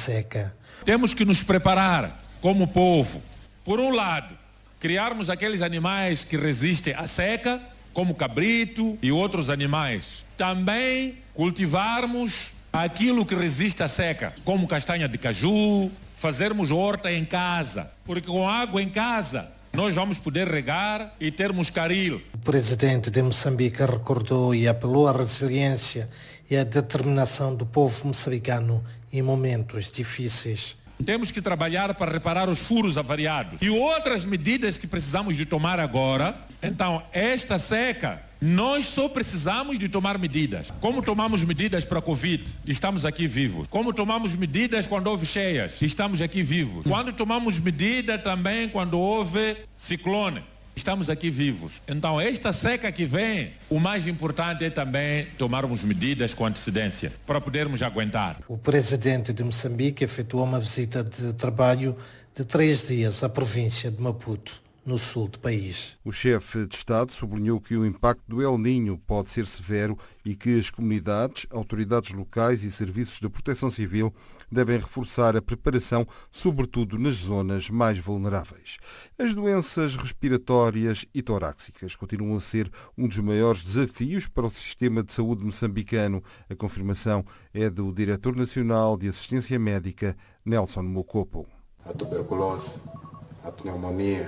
seca. Temos que nos preparar como povo. Por um lado, criarmos aqueles animais que resistem à seca, como cabrito e outros animais. Também cultivarmos aquilo que resiste à seca, como castanha de caju, fazermos horta em casa, porque com água em casa nós vamos poder regar e termos caril. O presidente de Moçambique recordou e apelou à resiliência e à determinação do povo moçambicano em momentos difíceis. Temos que trabalhar para reparar os furos avariados e outras medidas que precisamos de tomar agora. Então, esta seca, nós só precisamos de tomar medidas. Como tomamos medidas para a Covid, estamos aqui vivos. Como tomamos medidas quando houve cheias, estamos aqui vivos. Quando tomamos medida também quando houve ciclone, estamos aqui vivos. Então, esta seca que vem, o mais importante é também tomarmos medidas com antecedência para podermos aguentar. O presidente de Moçambique efetuou uma visita de trabalho de 3 dias à província de Maputo, no sul do país. O chefe de Estado sublinhou que o impacto do El Niño pode ser severo e que as comunidades, autoridades locais e serviços de proteção civil devem reforçar a preparação, sobretudo nas zonas mais vulneráveis. As doenças respiratórias e torácicas continuam a ser um dos maiores desafios para o sistema de saúde moçambicano. A confirmação é do Diretor Nacional de Assistência Médica, Nelson Mocopo. A tuberculose, a pneumonia,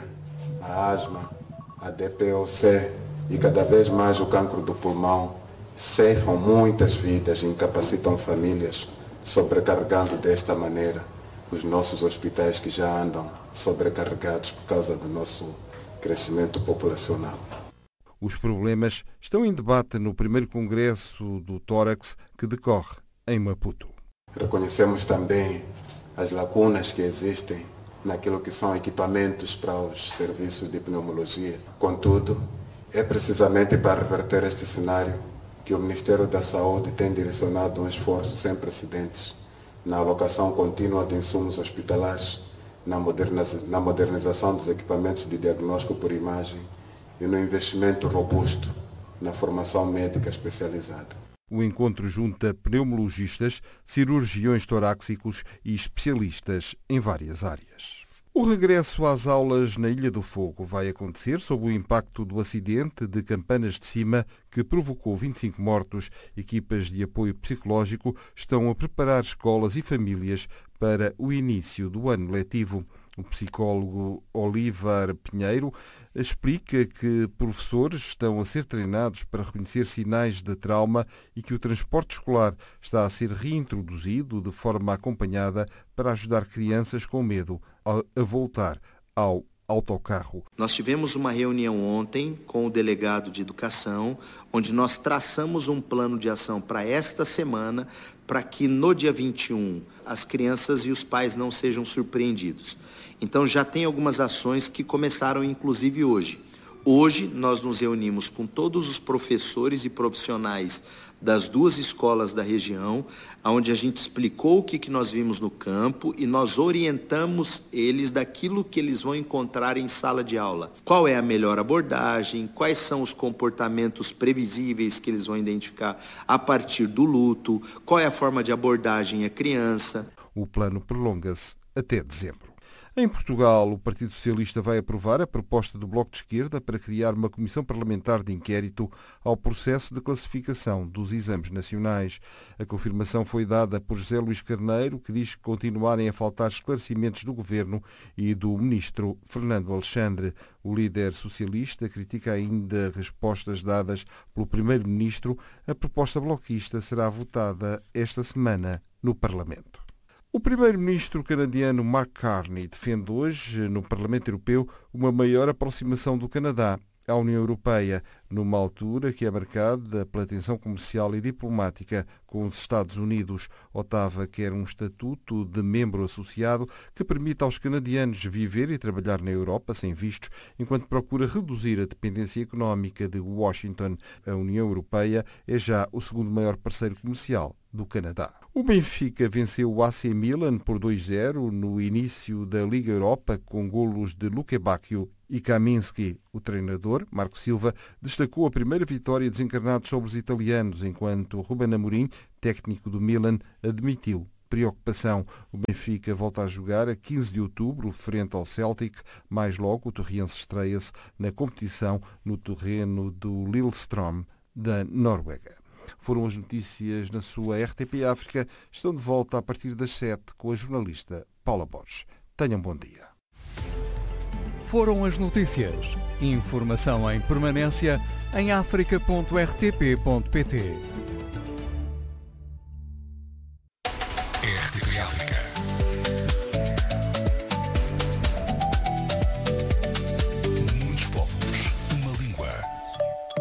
a asma, a DPOC e cada vez mais o cancro do pulmão ceifam muitas vidas e incapacitam famílias, sobrecarregando desta maneira os nossos hospitais que já andam sobrecarregados por causa do nosso crescimento populacional. Os problemas estão em debate no primeiro congresso do tórax que decorre em Maputo. Reconhecemos também as lacunas que existem naquilo que são equipamentos para os serviços de pneumologia. Contudo, é precisamente para reverter este cenário que o Ministério da Saúde tem direcionado um esforço sem precedentes na alocação contínua de insumos hospitalares, na modernização dos equipamentos de diagnóstico por imagem e no investimento robusto na formação médica especializada. O encontro junta pneumologistas, cirurgiões torácicos e especialistas em várias áreas. O regresso às aulas na Ilha do Fogo vai acontecer sob o impacto do acidente de Campanas de Cima que provocou 25 mortos. Equipas de apoio psicológico estão a preparar escolas e famílias para o início do ano letivo. O psicólogo Olivar Pinheiro explica que professores estão a ser treinados para reconhecer sinais de trauma e que o transporte escolar está a ser reintroduzido de forma acompanhada para ajudar crianças com medo a voltar ao autocarro. Nós tivemos uma reunião ontem com o delegado de educação, onde nós traçamos um plano de ação para esta semana, para que no dia 21 as crianças e os pais não sejam surpreendidos. Então já tem algumas ações que começaram inclusive hoje. Hoje nós nos reunimos com todos os professores e profissionais das 2 escolas da região, onde a gente explicou o que nós vimos no campo e nós orientamos eles daquilo que eles vão encontrar em sala de aula. Qual é a melhor abordagem, quais são os comportamentos previsíveis que eles vão identificar a partir do luto, qual é a forma de abordagem à criança. O plano prolonga-se até dezembro. Em Portugal, o Partido Socialista vai aprovar a proposta do Bloco de Esquerda para criar uma comissão parlamentar de inquérito ao processo de classificação dos exames nacionais. A confirmação foi dada por José Luís Carneiro, que diz que continuarem a faltar esclarecimentos do Governo e do Ministro Fernando Alexandre. O líder socialista critica ainda respostas dadas pelo Primeiro-Ministro. A proposta bloquista será votada esta semana no Parlamento. O primeiro-ministro canadiano Mark Carney defende hoje, no Parlamento Europeu, uma maior aproximação do Canadá à União Europeia, numa altura que é marcada pela tensão comercial e diplomática com os Estados Unidos. Ottawa quer um estatuto de membro associado que permita aos canadianos viver e trabalhar na Europa sem vistos, enquanto procura reduzir a dependência económica de Washington. A União Europeia é já o segundo maior parceiro comercial do Canadá. O Benfica venceu o AC Milan por 2-0 no início da Liga Europa com golos de Luque Bacchio e Kaminski. O treinador, Marco Silva, destacou a primeira vitória dos encarnados sobre os italianos, enquanto Ruben Amorim, técnico do Milan, admitiu preocupação. O Benfica volta a jogar a 15 de outubro, frente ao Celtic. Mais logo, o Torriense estreia-se na competição no terreno do Lillestrøm, da Noruega. Foram as notícias na sua RTP África. Estão de volta a partir das 7 com a jornalista Paula Borges. Tenham um bom dia. Foram as notícias. Informação em permanência em africa.rtp.pt. RTP África.